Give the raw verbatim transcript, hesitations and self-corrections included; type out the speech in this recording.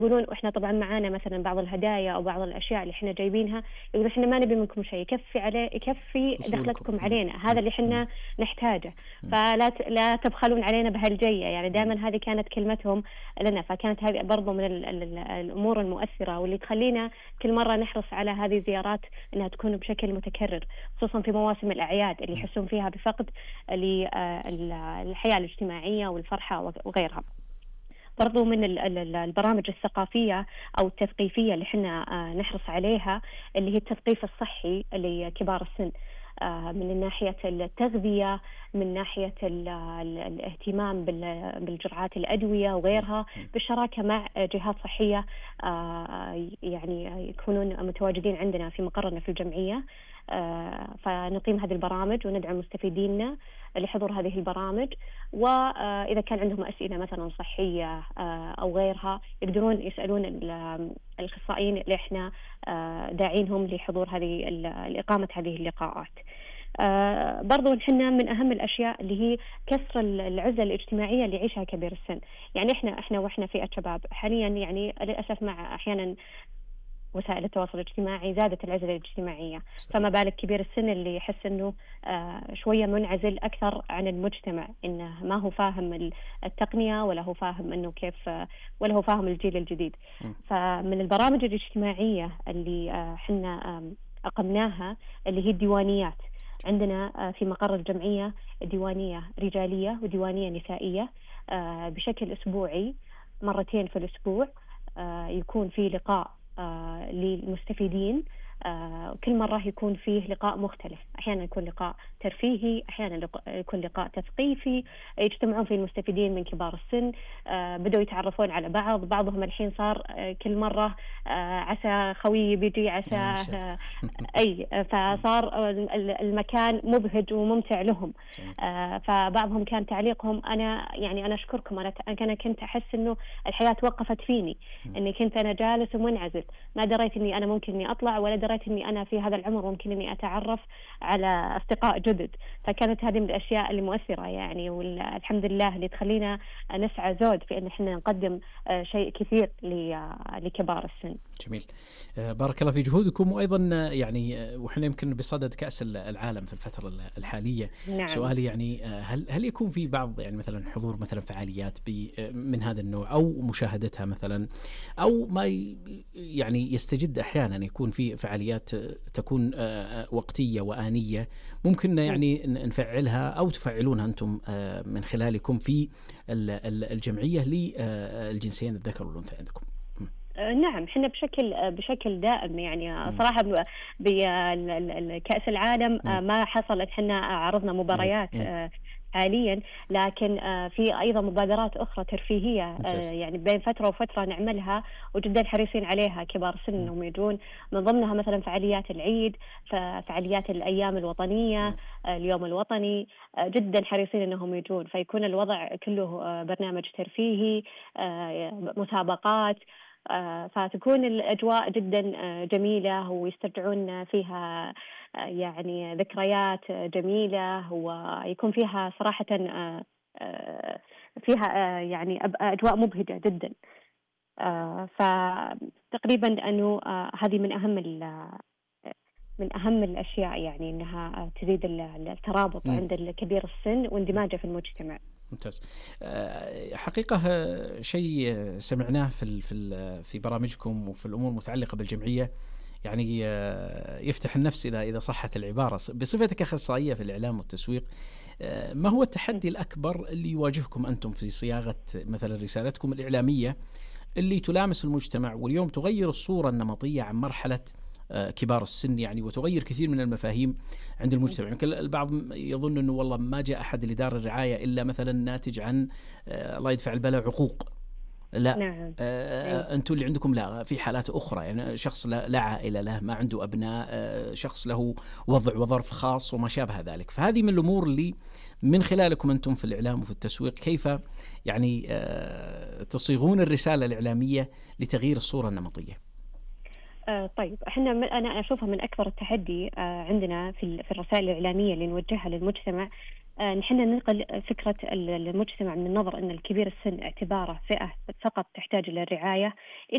يقولون وإحنا طبعًا معانا مثلًا بعض الهدايا أو بعض الأشياء اللي إحنا جايبينها، يقولون إحنا ما نبي منكم شيء، يكفي عليه يكفي أصولكم. دخلتكم إمم، علينا، هذا إمم، اللي إمم، إحنا نحتاجه، إمم، فلا ت لا تبخلون علينا بهالجية، يعني إمم، دائمًا هذه كانت كلمتهم لنا، فكانت هذه برضه من ال ال ال الأمور المؤثرة واللي تخلّينا كل مرة نحرص على هذه الزيارات إنها تكون بشكل متكرر، خصوصًا في مواسم الأعياد اللي إمم. يحسون فيها بفقد ل آآ ال الحياة الاجتماعية والفرحة وغ وغيرها. برضو من ال- ال- ال- البرامج الثقافية أو التثقيفية اللي احنا آه، نحرص عليها، اللي هي التثقيف الصحي لكبار السن، آه، من ناحية التغذية، من ناحية ال- ال- الاهتمام بال- بالجرعات الأدوية إمم، وغيرها، إمم. بالشراكة مع جهات صحية آه، يعني يكونون متواجدين عندنا في مقرنا في الجمعية. آه، فنقيم هذه البرامج وندعو مستفيدينا لحضور هذه البرامج، وإذا كان عندهم أسئلة مثلا صحية آه، أو غيرها يقدرون يسألون ال- الأخصائيين اللي إحنا آه، داعينهم لحضور هذه ال- إقامة هذه اللقاءات. آه، برضو نحن من أهم الأشياء اللي هي كسر ال- العزلة الاجتماعية اللي يعيشها كبير السن. يعني إحنا إحنا وإحنا فئة شباب حاليا، يعني للأسف مع أحيانا وسائل التواصل الاجتماعي زادت العزلة الاجتماعية، صحيح. فما بالك كبير السن اللي يحس أنه آه، شوية منعزل أكثر عن المجتمع، إنه ما هو فاهم ال- التقنية، ولا هو فاهم أنه كيف آه، ولا هو فاهم الجيل الجديد. إمم، فمن البرامج الاجتماعية اللي آه، حنا آم، أقمناها اللي هي الديوانيات. عندنا آه، في مقر الجمعية ديوانية رجالية وديوانية نسائية آه، بشكل أسبوعي، مرتين في الأسبوع. آه، يكون في لقاء آه، للمستفيدين. آه، كل مرة يكون فيه لقاء مختلف، أحيانا يكون لقاء ترفيهي، أحيانا لق- يكون لقاء تثقيفي، يجتمعون فيه المستفيدين من كبار السن. آه، بدأوا يتعرفون على بعض، بعضهم الحين صار آه، كل مرة آه، عسى خوي بيجي، عسى يا ما شاء آه، الله. أي آه، إمم، فصار ال- ال- المكان مبهج وممتع لهم. جميل. آه، فبعضهم كان تعليقهم: أنا يعني أنا أشكركم، أنا أنا كنت أحس إنه الحياة توقفت فيني، إمم. إني كنت أنا جالس ومنعزل، ما دريت إني أنا ممكن إني أطلع، ولا دريت إني أنا في هذا العمر ممكن إني أتعرف على أصدقاء جدد. فكانت هذه من الأشياء اللي مؤثرة يعني، والحمد لله اللي تخلينا نسعى زود في إن إحنا نقدم آه، شيء كثير ل- لكبار السن. جميل. آآ بارك الله في جهودكم، وأيضًا آه، يعني آه، وإحنا يمكن بصدد كأس ال العالم في الفترة ال الحالية. نعم. سؤالي يعني آآ هل هل يكون في بعض يعني مثلًا حضور مثلًا فعاليات ب آآ من هذا النوع أو مشاهدتها مثلًا، أو ما ي يعني يستجد أحيانًا يكون في فعاليات آه، تكون آآ وقتية وآنية، ممكن مم. يعني ن نفعّلها أو تفعّلونها أنتم آآ من خلالكم في ال ال الجمعية ل آآ الجنسين الذكر والأنثى عندكم؟ إمم، آه، نعم، احنا بشكل آه، بشكل دائم يعني آه، إمم، صراحة بكأس العالم إمم. آه، ما حصلت احنا عرضنا إيه، مباريات إيه، آه، حاليا، لكن آه، في أيضا مبادرات أخرى ترفيهية آه، ممتاز. يعني بين فترة وفترة نعملها، وجدا حريصين عليها كبار السن إمم، أنهم يجون. من ضمنها مثلا فعاليات العيد، فعاليات الأيام الوطنية، إمم، آه، اليوم الوطني، آه، جدا حريصين أنهم يجون، فيكون الوضع كله آه، برنامج ترفيهي، آه، مسابقات، آه، فتكون الأجواء جدا آه، جميلة، ويسترجعون فيها آه، يعني ذكريات آه، جميلة، ويكون فيها صراحة آه، آه، فيها آه، يعني أب- أجواء مبهجة جدا. آه، فتقريبا أنه آه، هذه من أهم ال- من أهم الأشياء، يعني أنها تزيد ال- الترابط إمم، عند الكبير السن إمم، واندماجه في المجتمع. ممتاز. آآ حقيقة آه، شيء آه، سمعناه في ال في ال في برامجكم وفي الأمور المتعلقة بالجمعية، يعني آه، يفتح النفس إذا إذا صحت العبارة. ص بصفتك أخصائية في الإعلام والتسويق، آآ ما هو التحدي الأكبر اللي يواجهكم أنتم في صياغة مثلًا رسالتكم الإعلامية اللي تلامس المجتمع، واليوم تغير الصورة النمطية عن مرحلة آه، كبار السن يعني، وتغير كثير من المفاهيم عند المجتمع. يمكن البعض يظن أنه والله ما جاء أحد لدار الرعاية إلا مثلا ناتج عن آه، الله يدفع البلاء عقوق. لا، نعم. أي. آه، أنتم اللي عندكم لا، في حالات أخرى يعني شخص لا, لا عائلة له، ما عنده أبناء، آه، شخص له وضع وظرف خاص وما شابه ذلك. فهذه من الأمور اللي من خلالكم أنتم في الإعلام وفي التسويق كيف يعني آه، تصيغون الرسالة الإعلامية لتغيير الصورة النمطية. آه، طيب احنا من انا اشوفها من اكبر التحدي آه، عندنا في ال- في الرسائل الاعلاميه اللي نوجهها للمجتمع. آه، نحن ننقل فكره ال- المجتمع من النظر ان الكبير السن اعتباره فئه فقط تحتاج الى الرعايه،